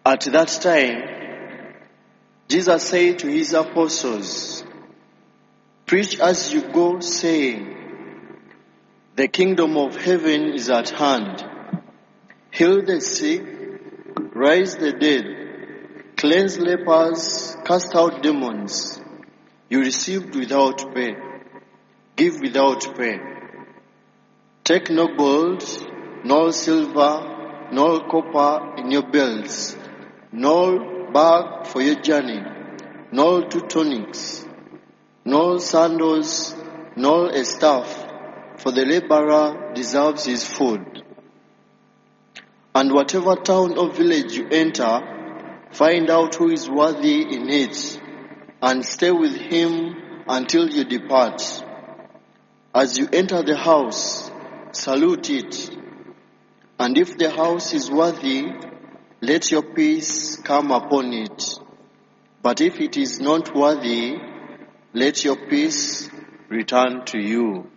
At that time, Jesus said to his apostles, "Preach as you go, saying, the kingdom of heaven is at hand. Heal the sick, raise the dead, cleanse lepers, cast out demons. You received without pay, give without pay. Take no gold, no silver, no copper in your belts, no bag for your journey, no 2 tunics, no sandals, no a staff, for the laborer deserves his food. And whatever town or village you enter, find out who is worthy in it, and stay with him until you depart. As you enter the house, salute it. And if the house is worthy, let your peace come upon it. But if it is not worthy, let your peace return to you."